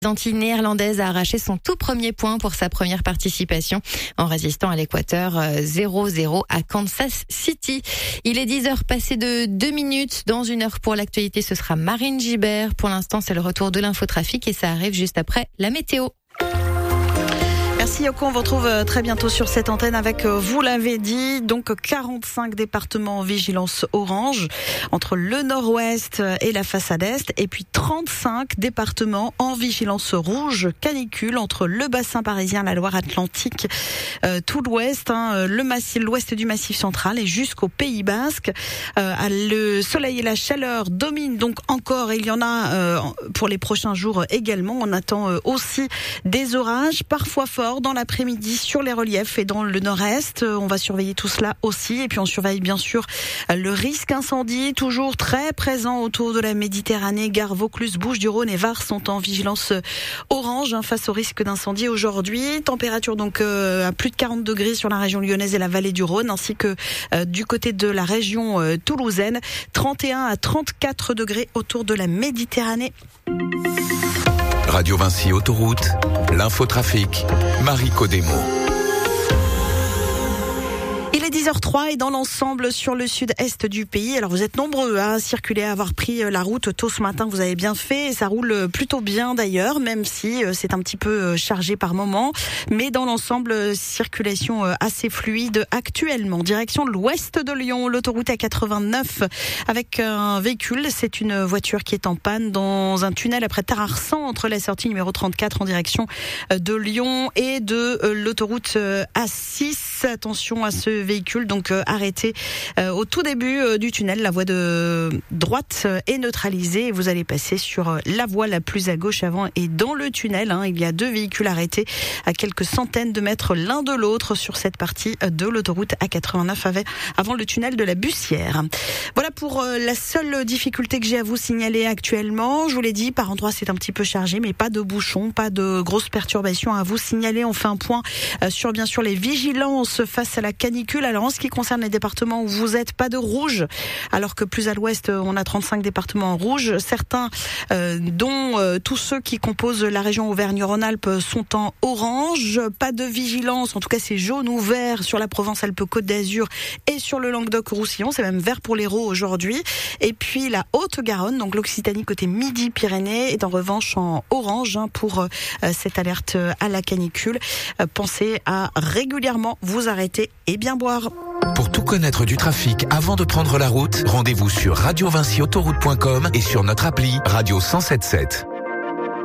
L'Antilles néerlandaise a arraché son tout premier point pour sa première participation en résistant à l'Équateur 0-0 à Kansas City. Il est 10h passé de 2 minutes. Dans 1 heure pour l'actualité, ce sera Marine Gibert. Pour l'instant, c'est le retour de l'infotrafic et ça arrive juste après la météo. Merci Yoko, on vous retrouve très bientôt sur cette antenne avec, vous l'avez dit, donc 45 départements en vigilance orange entre le nord-ouest et la façade est, et puis 35 départements en vigilance rouge canicule entre le bassin parisien, la Loire-Atlantique, tout l'ouest, l'ouest du Massif central et jusqu'au Pays Basque. Le soleil et la chaleur dominent donc encore, et il y en a pour les prochains jours également. On attend aussi des orages, parfois forts, dans l'après-midi sur les reliefs et dans le nord-est. On va surveiller tout cela aussi. Et puis on surveille bien sûr le risque incendie, toujours très présent autour de la Méditerranée. Gare, Vaucluse, Bouches-du-Rhône et Var sont en vigilance orange face au risque d'incendie aujourd'hui. Température donc à plus de 40 degrés sur la région lyonnaise et la vallée du Rhône, ainsi que du côté de la région toulousaine. 31 à 34 degrés autour de la Méditerranée. Radio Vinci Autoroute, l'infotrafic, Marie Codemo. Il est 10h03 et dans l'ensemble sur le sud-est du pays. Alors vous êtes nombreux à circuler, à avoir pris la route tôt ce matin. Vous avez bien fait et ça roule plutôt bien d'ailleurs, même si c'est un petit peu chargé par moment. Mais dans l'ensemble, circulation assez fluide actuellement. Direction l'ouest de Lyon, l'autoroute A89 avec un véhicule. C'est une voiture qui est en panne dans un tunnel après Tararsan entre la sortie numéro 34 en direction de Lyon et de l'autoroute A6. Attention à ce véhicule donc arrêté au tout début du tunnel. La voie de droite est neutralisée et vous allez passer sur la voie la plus à gauche avant et dans le tunnel. Il y a 2 véhicules arrêtés à quelques centaines de mètres l'un de l'autre sur cette partie de l'autoroute A89 avant le tunnel de la Bussière. Voilà pour la seule difficulté que j'ai à vous signaler actuellement. Je vous l'ai dit, par endroits c'est un petit peu chargé, mais pas de bouchons, pas de grosses perturbations à vous signaler. On fait un point sur bien sûr les vigilances face à la canicule. Alors en ce qui concerne les départements où vous êtes, pas de rouge, alors que plus à l'ouest on a 35 départements en rouge. Certains dont tous ceux qui composent la région Auvergne-Rhône-Alpes sont en orange. Pas de vigilance, en tout cas c'est jaune ou vert sur la Provence-Alpes-Côte d'Azur et sur le Languedoc-Roussillon. C'est même vert pour l'Hérault aujourd'hui. Et puis la Haute-Garonne, donc l'Occitanie côté Midi-Pyrénées, est en revanche en orange pour cette alerte à la canicule. Pensez à régulièrement vous arrêter et bien boire. Pour tout connaître du trafic avant de prendre la route, rendez-vous sur radiovinciautoroute.com et sur notre appli Radio 107.7.